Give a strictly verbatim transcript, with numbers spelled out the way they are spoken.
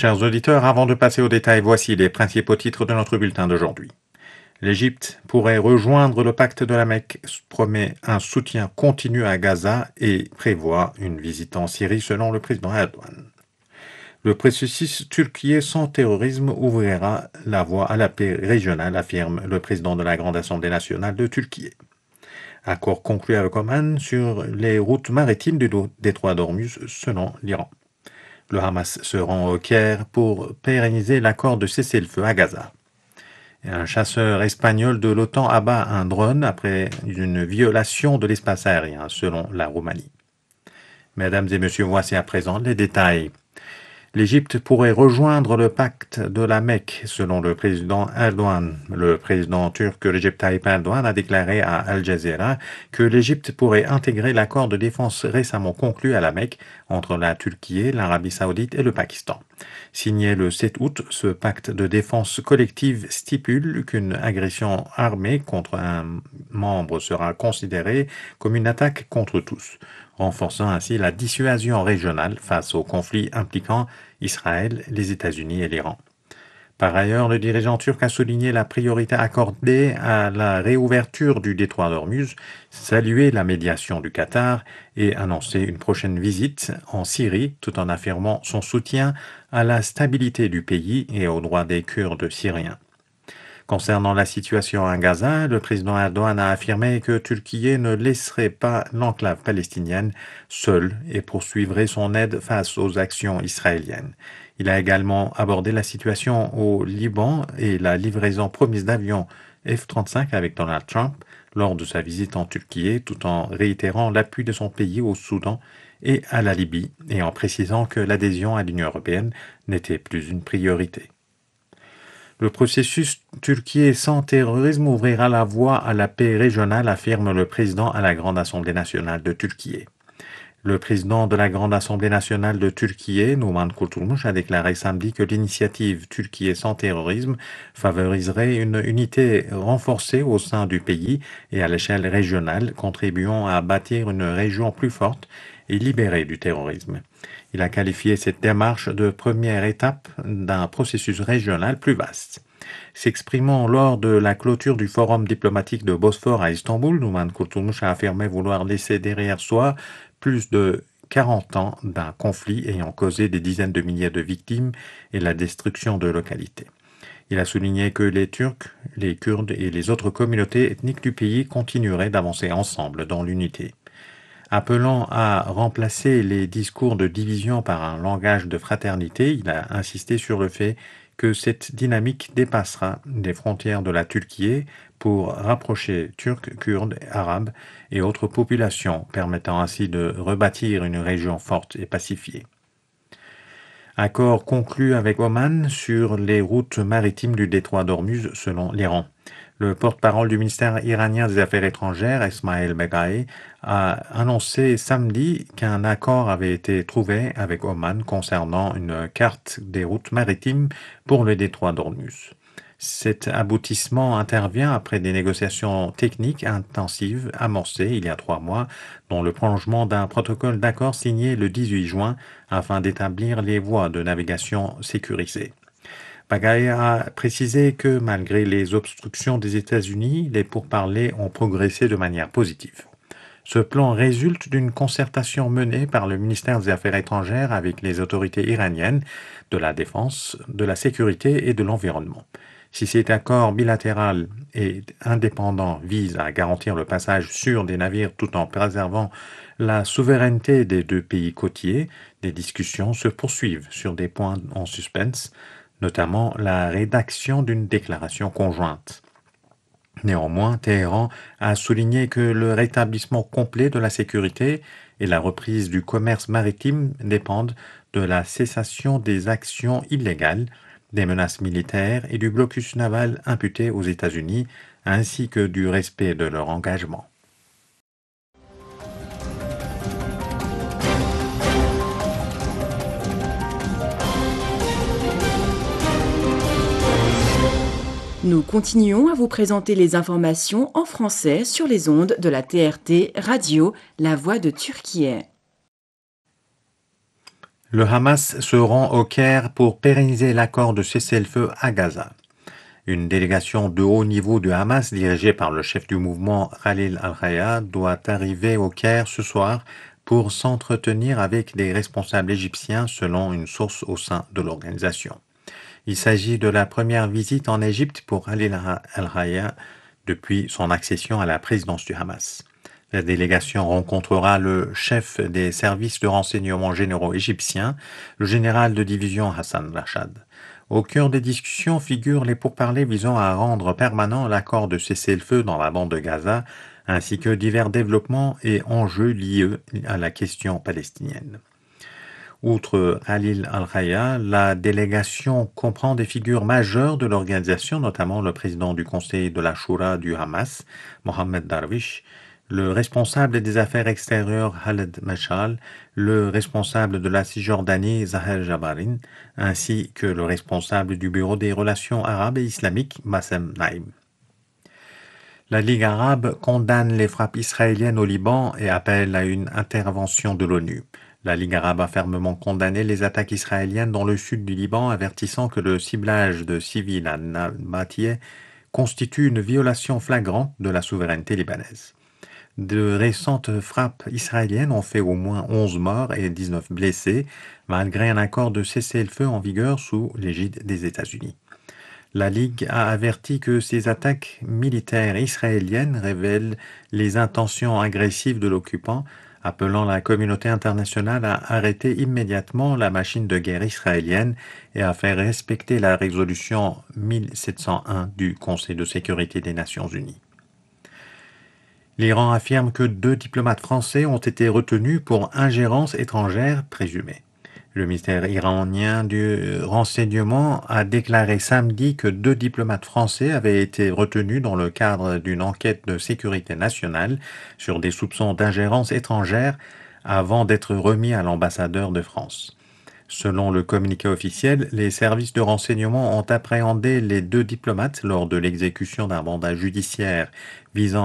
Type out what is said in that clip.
Chers auditeurs, avant de passer aux détails, voici les principaux titres de notre bulletin d'aujourd'hui. L'Égypte pourrait rejoindre le pacte de la Mecque, promet un soutien continu à Gaza et prévoit une visite en Syrie selon le président Erdogan. Le processus turquier sans terrorisme ouvrira la voie à la paix régionale, affirme le président de la Grande Assemblée nationale de Turquie. Accord conclu avec Oman sur les routes maritimes du détroit d'Ormuz selon l'Iran. Le Hamas se rend au Caire pour pérenniser l'accord de cessez-le-feu à Gaza. Et un chasseur espagnol de l'OTAN abat un drone après une violation de l'espace aérien, selon la Roumanie. Mesdames et messieurs, voici à présent les détails. L'Égypte pourrait rejoindre le pacte de la Mecque, selon le président Erdogan. Le président turc Recep Tayyip Erdogan a déclaré à Al Jazeera que l'Égypte pourrait intégrer l'accord de défense récemment conclu à la Mecque entre la Turquie, l'Arabie saoudite et le Pakistan. Signé le sept août, ce pacte de défense collective stipule qu'une agression armée contre un membre sera considérée comme une attaque contre tous, renforçant ainsi la dissuasion régionale face aux conflits impliquant Israël, les États-Unis et l'Iran. Par ailleurs, le dirigeant turc a souligné la priorité accordée à la réouverture du détroit d'Ormuz, salué la médiation du Qatar et annoncé une prochaine visite en Syrie, tout en affirmant son soutien à la stabilité du pays et aux droits des Kurdes syriens. Concernant la situation à Gaza, le président Erdogan a affirmé que Turquie ne laisserait pas l'enclave palestinienne seule et poursuivrait son aide face aux actions israéliennes. Il a également abordé la situation au Liban et la livraison promise d'avions F trente-cinq avec Donald Trump lors de sa visite en Turquie, tout en réitérant l'appui de son pays au Soudan et à la Libye et en précisant que l'adhésion à l'Union européenne n'était plus une priorité. Le processus turquier sans terrorisme ouvrira la voie à la paix régionale, affirme le président à la Grande Assemblée nationale de Turquie. Le président de la Grande Assemblée nationale de Turquie, Numan Kurtulmuş, a déclaré samedi que l'initiative Turquie sans terrorisme favoriserait une unité renforcée au sein du pays et à l'échelle régionale, contribuant à bâtir une région plus forte et libérée du terrorisme. Il a qualifié cette démarche de première étape d'un processus régional plus vaste. S'exprimant lors de la clôture du forum diplomatique de Bosphore à Istanbul, Numan Kurtulmuş a affirmé vouloir laisser derrière soi plus de quarante ans d'un conflit ayant causé des dizaines de milliers de victimes et la destruction de localités. Il a souligné que les Turcs, les Kurdes et les autres communautés ethniques du pays continueraient d'avancer ensemble dans l'unité. Appelant à remplacer les discours de division par un langage de fraternité, il a insisté sur le fait que cette dynamique dépassera les frontières de la Turquie pour rapprocher Turcs, Kurdes, Arabes et autres populations, permettant ainsi de rebâtir une région forte et pacifiée. Accord conclu avec Oman sur les routes maritimes du détroit d'Ormuz selon l'Iran. Le porte-parole du ministère iranien des Affaires étrangères, Esmail Beghai, a annoncé samedi qu'un accord avait été trouvé avec Oman concernant une carte des routes maritimes pour le détroit d'Ormuz. Cet aboutissement intervient après des négociations techniques intensives amorcées il y a trois mois, dont le prolongement d'un protocole d'accord signé le dix-huit juin afin d'établir les voies de navigation sécurisées. Beghai a précisé que malgré les obstructions des États-Unis, les pourparlers ont progressé de manière positive. Ce plan résulte d'une concertation menée par le ministère des Affaires étrangères avec les autorités iraniennes de la défense, de la sécurité et de l'environnement. Si cet accord bilatéral et indépendant vise à garantir le passage sûr des navires tout en préservant la souveraineté des deux pays côtiers, des discussions se poursuivent sur des points en suspense, notamment la rédaction d'une déclaration conjointe. Néanmoins, Téhéran a souligné que le rétablissement complet de la sécurité et la reprise du commerce maritime dépendent de la cessation des actions illégales, des menaces militaires et du blocus naval imputé aux États-Unis, ainsi que du respect de leur engagement. Nous continuons à vous présenter les informations en français sur les ondes de la T R T Radio, La Voix de Turquie. Le Hamas se rend au Caire pour pérenniser l'accord de cessez-le-feu à Gaza. Une délégation de haut niveau du Hamas, dirigée par le chef du mouvement Khalil al-Hayya, doit arriver au Caire ce soir pour s'entretenir avec des responsables égyptiens, selon une source au sein de l'organisation. Il s'agit de la première visite en Égypte pour Khalil al-Hayya depuis son accession à la présidence du Hamas. La délégation rencontrera le chef des services de renseignement généraux égyptiens, le général de division Hassan Rachad. Au cœur des discussions figurent les pourparlers visant à rendre permanent l'accord de cessez-le-feu dans la bande de Gaza, ainsi que divers développements et enjeux liés à la question palestinienne. Outre Khalil al-Hayya, la délégation comprend des figures majeures de l'organisation, notamment le président du conseil de la Shura du Hamas, Mohamed Darwish, le responsable des affaires extérieures Khaled Meshal, le responsable de la Cisjordanie Zahel Jabarin, ainsi que le responsable du bureau des relations arabes et islamiques Bassem Naïm. La Ligue arabe condamne les frappes israéliennes au Liban et appelle à une intervention de l'ONU. La Ligue arabe a fermement condamné les attaques israéliennes dans le sud du Liban, avertissant que le ciblage de civils à Nabatieh constitue une violation flagrante de la souveraineté libanaise. De récentes frappes israéliennes ont fait au moins onze morts et dix-neuf blessés, malgré un accord de cessez-le-feu en vigueur sous l'égide des États-Unis. La Ligue a averti que ces attaques militaires israéliennes révèlent les intentions agressives de l'occupant, appelant la communauté internationale à arrêter immédiatement la machine de guerre israélienne et à faire respecter la résolution mille sept cent un du Conseil de sécurité des Nations unies. L'Iran affirme que deux diplomates français ont été retenus pour ingérence étrangère présumée. Le ministère iranien du renseignement a déclaré samedi que deux diplomates français avaient été retenus dans le cadre d'une enquête de sécurité nationale sur des soupçons d'ingérence étrangère avant d'être remis à l'ambassadeur de France. Selon le communiqué officiel, les services de renseignement ont appréhendé les deux diplomates lors de l'exécution d'un mandat judiciaire visant